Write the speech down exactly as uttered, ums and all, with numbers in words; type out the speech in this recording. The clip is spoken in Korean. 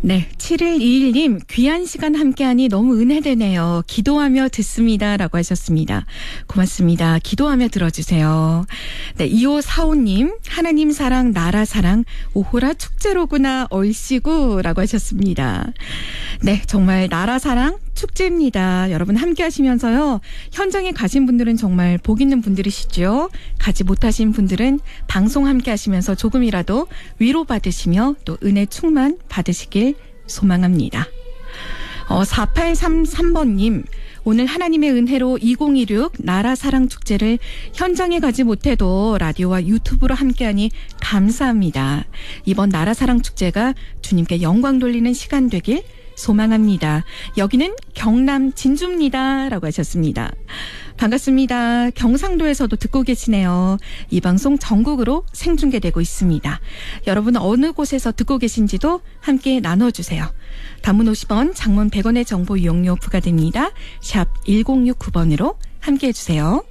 네, 칠일이일 님 귀한 시간 함께하니 너무 은혜되네요. 기도하며 듣습니다 라고 하셨습니다. 고맙습니다. 기도하며 들어주세요. 네, 이오사오 님 하나님 사랑 나라 사랑 오호라 축제로구나 얼씨구 라고 하셨습니다. 네, 정말 나라 사랑 축제입니다. 여러분 함께 하시면서요. 현장에 가신 분들은 정말 복 있는 분들이시죠. 가지 못하신 분들은 방송 함께 하시면서 조금이라도 위로받으시며 또 은혜 충만 받으시길 소망합니다. 어, 사팔삼삼 번님 오늘 하나님의 은혜로 이천이십육 나라 사랑 축제를 현장에 가지 못해도 라디오와 유튜브로 함께하니 감사합니다. 이번 나라 사랑 축제가 주님께 영광 돌리는 시간 되길 소망합니다. 여기는 경남 진주입니다 라고 하셨습니다. 반갑습니다. 경상도에서도 듣고 계시네요. 이 방송 전국으로 생중계되고 있습니다. 여러분 어느 곳에서 듣고 계신지도 함께 나눠주세요. 단문 오십 원, 장문 백 원의 정보 이용료 부과됩니다. 샵 일공육구 번으로 함께 해주세요.